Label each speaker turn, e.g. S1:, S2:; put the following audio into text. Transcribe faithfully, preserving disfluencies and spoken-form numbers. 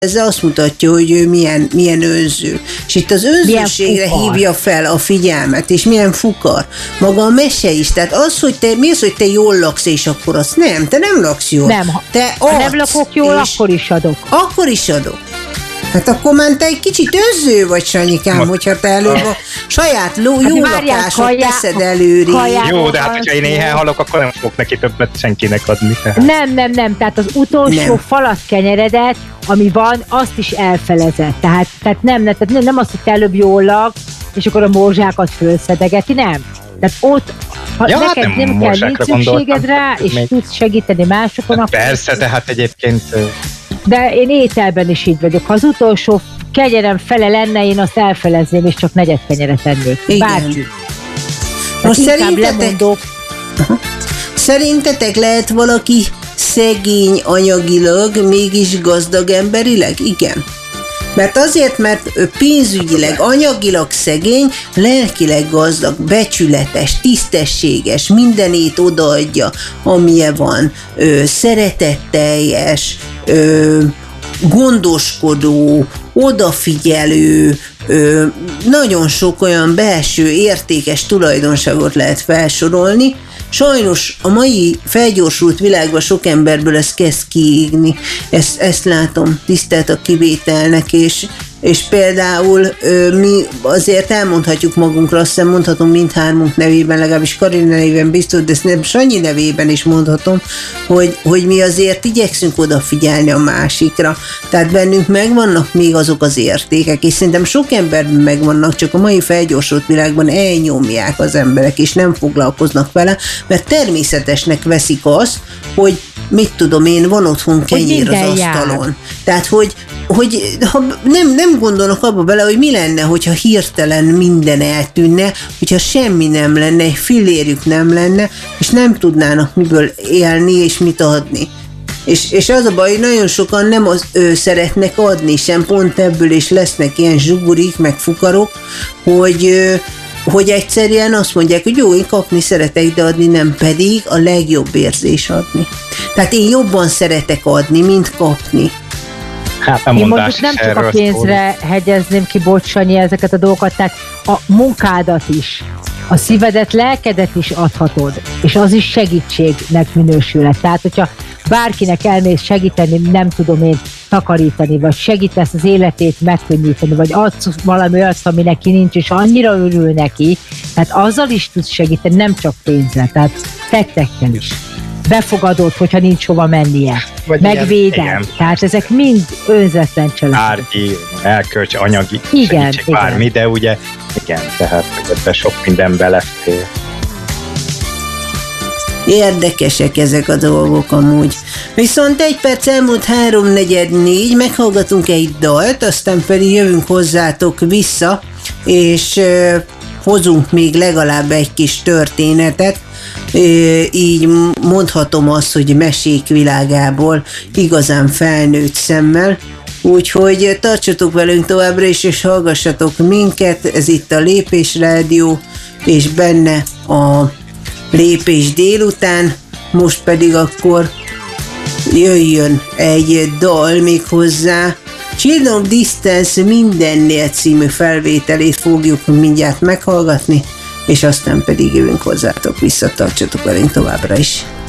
S1: Ez azt mutatja, hogy ő milyen, milyen önző. És itt az önzőségre hívja fel a figyelmet, és milyen fukar. Maga a mese is. Tehát az, hogy te, mi az, hogy te jól laksz, és akkor azt nem, te nem laksz jól.
S2: Nem,
S1: te
S2: ha nem lakok jól, akkor is adok.
S1: Akkor is adok. Hát akkor már te egy kicsit önző vagy, Sanyikám, hogyha te előbb a saját ló, hát jó lakásot kajá, teszed előre.
S3: Jó, de hát, hogyha én éhen halok, akkor nem fogok neki többet senkinek adni. Tehát.
S2: Nem, nem, nem. Tehát az utolsó nem. falat kenyeredet, ami van, azt is elfelezett. Tehát, tehát nem, nem, tehát nem azt, hogy te előbb jól laksz, és akkor a morzsákat fölszedegeti, nem. Tehát ott, ha ja, neked hát nem, nem kell, nincs szükséged rá, és még... tudsz segíteni másokon.
S3: Hát persze, de hát egyébként...
S2: De én ételben is így vagyok. Ha az utolsó kenyerem fele lenne, én azt elfelezném, és csak negyed kenyeret ennék. Bárki.
S1: Most szerintetek, szerintetek lehet valaki szegény anyagilag, mégis gazdag emberileg? Igen. Mert azért, mert pénzügyileg, anyagilag szegény, lelkileg gazdag, becsületes, tisztességes, mindenét odaadja, amilyen van, ö, szeretetteljes, ö, gondoskodó, odafigyelő, ö, nagyon sok olyan belső értékes tulajdonságot lehet felsorolni. Sajnos a mai felgyorsult világban sok emberből ez kezd kiégni. Ezt, ezt látom, tisztelt a kivételnek, és, és például ö, mi azért elmondhatjuk magunkra, azt hiszem mondhatom mindhármunk nevében, legalábbis Karina nevében biztos, de ezt nem Sanyi nevében is mondhatom, hogy, hogy mi azért igyekszünk odafigyelni a másikra. Tehát bennünk megvannak még azok az értékek, és szerintem sok emberben megvannak, csak a mai felgyorsult világban elnyomják az emberek, és nem foglalkoznak vele, mert természetesnek veszik azt, hogy mit tudom én, van otthon kenyér az asztalon. Jár. Tehát, hogy, hogy ha nem, nem gondolnak abba bele, hogy mi lenne, hogyha hirtelen minden eltűnne, hogyha semmi nem lenne, egy fillérjük nem lenne, és nem tudnának miből élni, és mit adni. És, és az a baj, hogy nagyon sokan nem az, ő, szeretnek adni sem, pont ebből is lesznek ilyen zsugurik, meg fukarok, hogy... Ő, hogy egyszerűen azt mondják, hogy jó, én kapni szeretek, de adni nem, pedig a legjobb érzés adni. Tehát én jobban szeretek adni, mint kapni.
S3: Hát nem
S2: én mondjuk nem csak a pénzre szól. Hegyezném ki, Bocsanyi, ezeket a dolgokat, tehát a munkádat is, a szívedet, lelkedet is adhatod, és az is segítségnek minősülhet. Tehát, hogyha bárkinek elmész segíteni, nem tudom én, takarítani, vagy segítesz az életét megkönnyíteni, vagy adsz valami olyat, ami neki nincs, és annyira örül neki, tehát azzal is tudsz segíteni, nem csak pénzzel, tehát tettekkel is. Befogadod, hogyha nincs hova mennie. Vagy megvéded. Tehát ezek mind önzetlen cselekedetek.
S3: Bárki, elkölcs, anyagi
S2: igen,
S3: segítség, igen. Bármi, de ugye igen, tehát ebben sok minden belefér.
S1: Érdekesek ezek a dolgok amúgy. Viszont egy perc elmúlt háromnegyed négy, meghallgatunk egy dalt, aztán pedig jövünk hozzátok vissza, és uh, hozunk még legalább egy kis történetet. Uh, így mondhatom azt, hogy mesék világából igazán felnőtt szemmel. Úgyhogy tartsatok velünk továbbra is, és hallgassatok minket. Ez itt a Lépés Rádió, és benne a Lépés délután, most pedig akkor jöjjön egy dal még hozzá. Children of Distance Mindennél című felvételét fogjuk mindjárt meghallgatni, és aztán pedig jövünk hozzátok vissza, tartsatok velünk továbbra is.